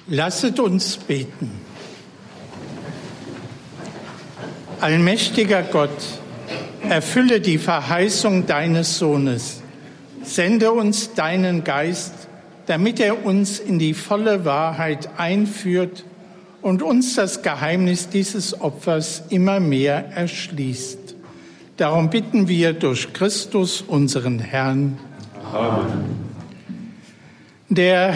Lasset uns beten. Allmächtiger Gott, erfülle die Verheißung deines Sohnes. Sende uns deinen Geist, damit er uns in die volle Wahrheit einführt und uns das Geheimnis dieses Opfers immer mehr erschließt. Darum bitten wir durch Christus, unseren Herrn. Amen. Der